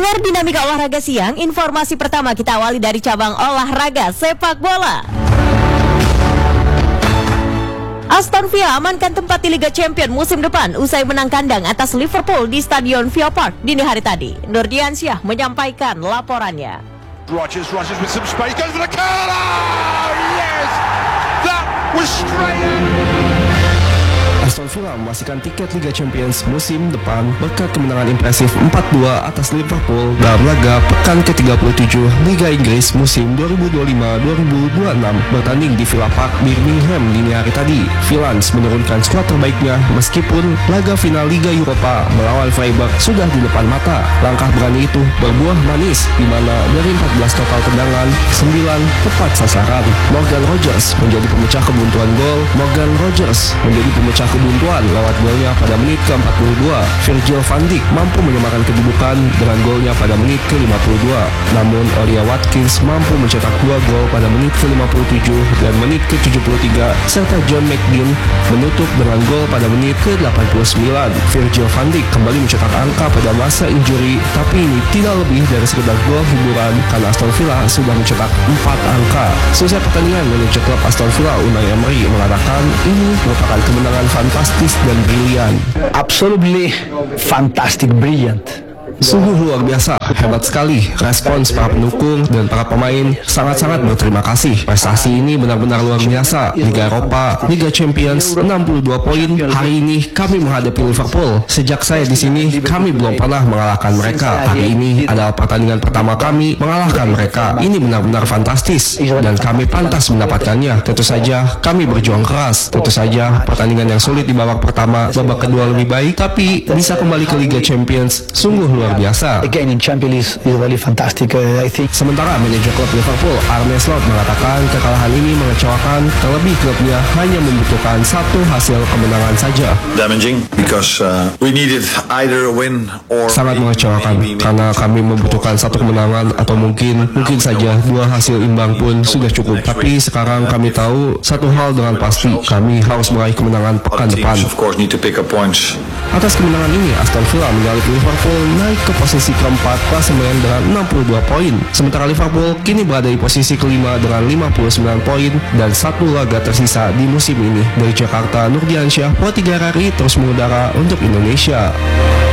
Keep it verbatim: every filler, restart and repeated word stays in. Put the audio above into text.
Pendengar Dinamika Olahraga Siang, informasi pertama kita awali dari cabang olahraga sepak bola. Aston Villa amankan tempat di Liga Champions musim depan usai menang kandang atas Liverpool di Stadion Villa Park dini hari tadi. Nurdiansyah menyampaikan laporannya. Rodgers, Rodgers with some space, goes for the corner! Yes! That was straight in! Aston Villa memastikan tiket Liga Champions musim depan berkat kemenangan impresif empat dua atas Liverpool dalam laga pekan ke tiga puluh tujuh Liga Inggris musim dua ribu dua puluh lima dua ribu dua puluh enam bertanding di Villa Park, Birmingham dini hari tadi. Villans menurunkan skuad terbaiknya meskipun laga final Liga Eropa melawan Freiburg sudah di depan mata. Langkah berani itu berbuah manis di mana dari empat belas total tendangan, sembilan tepat sasaran. Morgan Rogers menjadi pemecah kebuntuan gol. Morgan Rogers menjadi pemecah kebuntuan lewat golnya pada menit ke empat puluh dua. Virgil van Dijk mampu menyamakan kedudukan dengan golnya pada menit ke lima puluh dua. Namun Ollie Watkins mampu mencetak dua gol pada menit ke lima puluh tujuh dan menit ke tujuh puluh tiga, serta John McGinn menutup dengan gol pada menit ke delapan puluh sembilan. Virgil van Dijk kembali mencetak angka pada masa injury, tapi ini tidak lebih dari sekedar gol hiburan karena Aston Villa sudah mencetak empat angka. Selesai pertandingan, manajer klub Aston Villa Unai Emery mengatakan ini merupakan kemenangan fantastis dan brilian. Absolutely fantastic, brilliant. Sungguh luar biasa, hebat sekali. Respons para pendukung dan para pemain sangat-sangat berterima kasih. Prestasi ini benar-benar luar biasa. Liga Eropa, Liga Champions, enam puluh dua poin. Hari ini kami menghadapi Liverpool. Sejak saya di sini, kami belum pernah mengalahkan mereka. Hari ini adalah pertandingan pertama kami mengalahkan mereka. Ini benar-benar fantastis dan kami pantas mendapatkannya. Tentu saja kami berjuang keras. Tentu saja pertandingan yang sulit di babak pertama, babak kedua lebih baik, tapi bisa kembali ke Liga Champions sungguh luar biasa. Again in Champions is really fantastic, uh, I think. Sementara manajer klub Liverpool Arne Slot mengatakan kekalahan ini mengecewakan, terlebih klubnya hanya membutuhkan satu hasil kemenangan saja. Damaging because uh, we needed either a win or sangat mengecewakan karena kami membutuhkan satu kemenangan atau mungkin mungkin saja dua hasil imbang pun sudah cukup. Tapi sekarang kami tahu satu hal dengan pasti, kami harus meraih kemenangan pekan depan. Atas kemenangan ini Aston Villa menjalip Liverpool naik ke posisi keempat klasemen dengan enam puluh dua poin. Sementara Liverpool kini berada di posisi kelima dengan lima puluh sembilan poin dan satu laga tersisa di musim ini. Dari Jakarta, Nurdiansyah, Pro tiga R I terus mengudara untuk Indonesia.